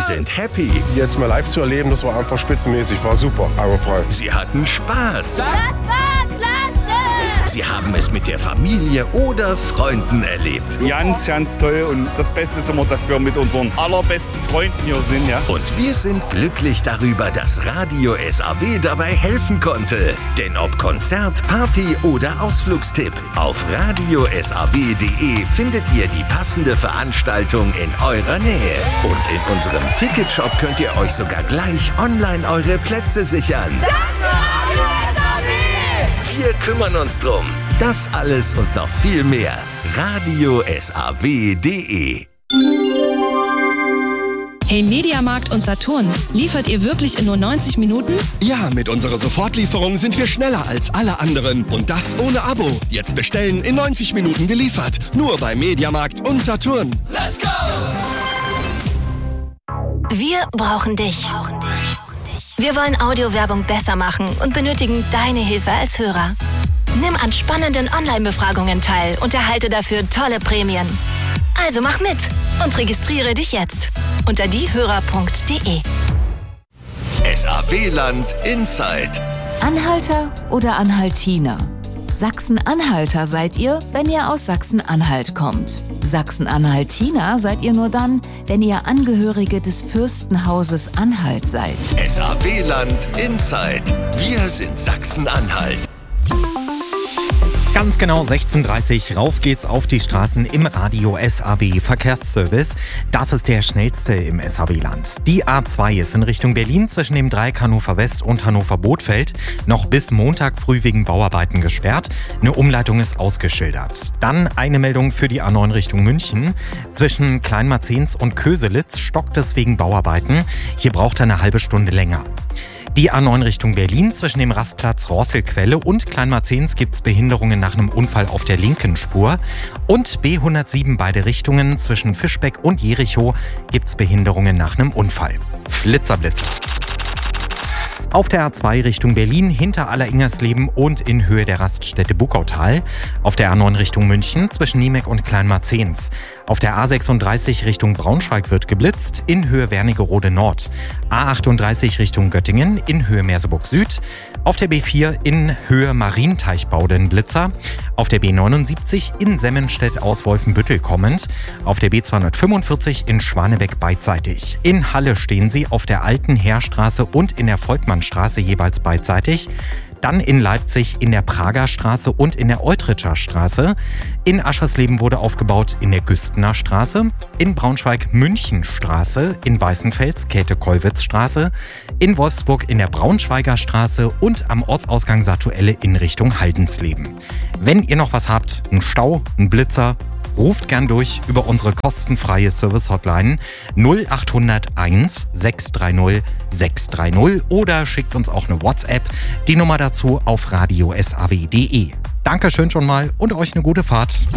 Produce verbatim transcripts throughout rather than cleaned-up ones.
sind happy. Jetzt mal live zu erleben, das war einfach spitzenmäßig, war super, einwandfrei. Sie hatten Spaß. Das war klasse! Sie haben es mit der Familie oder Freunden erlebt. Ganz, ganz toll. Und das Beste ist immer, dass wir mit unseren allerbesten Freunden hier sind. Ja? Und wir sind glücklich darüber, dass Radio S A W dabei helfen konnte. Denn ob Konzert, Party oder Ausflugstipp, auf radio s a w punkt d e findet ihr die passende Veranstaltung in eurer Nähe. Und in unserem Ticketshop könnt ihr euch sogar gleich online eure Plätze sichern. Danke, Radio S A W! Wir kümmern uns drum. Das alles und noch viel mehr. radio s a w punkt d e. Hey Mediamarkt und Saturn, liefert ihr wirklich in nur neunzig Minuten? Ja, mit unserer Sofortlieferung sind wir schneller als alle anderen. Und das ohne Abo. Jetzt bestellen, in neunzig Minuten geliefert. Nur bei Mediamarkt und Saturn. Let's go! Wir brauchen dich. Wir wollen Audiowerbung besser machen und benötigen deine Hilfe als Hörer. Nimm an spannenden Online-Befragungen teil und erhalte dafür tolle Prämien. Also mach mit und registriere dich jetzt unter diehörer punkt d e. S A W-Land Inside. Anhalter oder Anhaltiner? Sachsen-Anhalter seid ihr, wenn ihr aus Sachsen-Anhalt kommt. Sachsen-Anhaltiner seid ihr nur dann, wenn ihr Angehörige des Fürstenhauses Anhalt seid. S A W-Land Inside. Wir sind Sachsen-Anhalt. Ganz genau sechzehn Uhr dreißig, rauf geht's auf die Straßen im Radio S A W Verkehrsservice. Das ist der schnellste im S A W-Land. Die A zwei ist in Richtung Berlin zwischen dem Dreieck Hannover West und Hannover Bothfeld noch bis Montag früh wegen Bauarbeiten gesperrt. Eine Umleitung ist ausgeschildert. Dann eine Meldung für die A neun Richtung München. Zwischen Kleinmarzens und Köselitz stockt es wegen Bauarbeiten. Hier braucht er eine halbe Stunde länger. Die A neun Richtung Berlin zwischen dem Rastplatz Rosselquelle und Kleinmarzens gibt es Behinderungen nach einem Unfall auf der linken Spur. Und B hundertsieben beide Richtungen zwischen Fischbeck und Jerichow gibt es Behinderungen nach einem Unfall. Flitzerblitzer. Auf der A zwei Richtung Berlin hinter Alleringmersleben und in Höhe der Raststätte Buckautal. Auf der A neun Richtung München zwischen Niemek und Kleinmarzens. Auf der A sechsunddreißig Richtung Braunschweig wird geblitzt in Höhe Wernigerode Nord. A achtunddreißig Richtung Göttingen in Höhe Merseburg Süd. Auf der B vier in Höhe Marienteichbau Blitzer. Auf der B neunundsiebzig in Semmenstedt aus Wolfenbüttel kommend. Auf der B zweihundertfünfundvierzig in Schwanebeck beidseitig. In Halle stehen sie auf der Alten Heerstraße und in der Volkmannstraße jeweils beidseitig. Dann in Leipzig in der Prager Straße und in der Eutritscher Straße. In Aschersleben wurde aufgebaut in der Güstener Straße. In Braunschweig Münchenstraße. In Weißenfels Käthe-Kollwitz-Straße. In Wolfsburg in der Braunschweiger Straße und am Ortsausgang Satuelle in Richtung Haldensleben. Wenn ihr noch was habt, einen Stau, einen Blitzer, ruft gern durch über unsere kostenfreie Service-Hotline null acht null eins sechs drei null sechs drei null oder schickt uns auch eine WhatsApp. Die Nummer dazu auf radio s a w punkt d e. Dankeschön schon mal und euch eine gute Fahrt.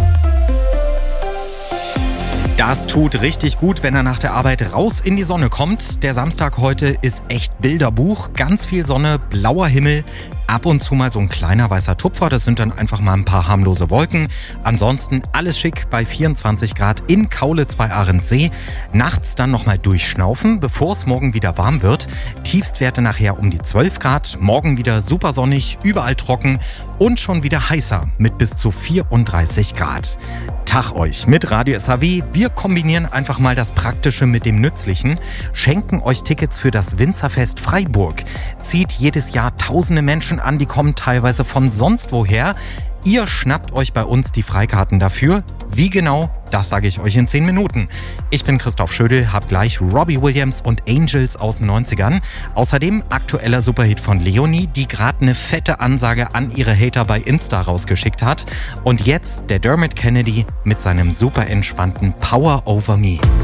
Das tut richtig gut, wenn er nach der Arbeit raus in die Sonne kommt. Der Samstag heute ist echt Bilderbuch. Ganz viel Sonne, blauer Himmel, ab und zu mal so ein kleiner weißer Tupfer. Das sind dann einfach mal ein paar harmlose Wolken. Ansonsten alles schick bei vierundzwanzig Grad in Kaulitz bei Ahrensee. Nachts dann nochmal durchschnaufen, bevor es morgen wieder warm wird. Tiefstwerte nachher um die zwölf Grad. Morgen wieder super sonnig, überall trocken und schon wieder heißer mit bis zu vierunddreißig Grad. Tag euch mit Radio S A W. Wir kombinieren einfach mal das Praktische mit dem Nützlichen, schenken euch Tickets für das Winzerfest Freiburg. Zieht jedes Jahr tausende Menschen an, die kommen teilweise von sonst woher. Ihr schnappt euch bei uns die Freikarten dafür. Wie genau, das sage ich euch in zehn Minuten. Ich bin Christoph Schödel, hab gleich Robbie Williams und Angels aus den neunzigern. Außerdem aktueller Superhit von Leonie, die gerade eine fette Ansage an ihre Hater bei Insta rausgeschickt hat. Und jetzt der Dermot Kennedy mit seinem super entspannten Power Over Me.